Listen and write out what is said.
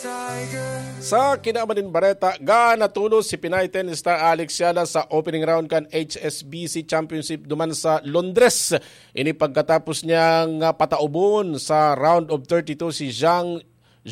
Sa kinamanin bareta, natulo si Pinay tennis star Alex Yala sa opening round kan HSBC Championship duman sa Londres. Ini pagkatapos niyang pataubon sa round of 32 si Zhang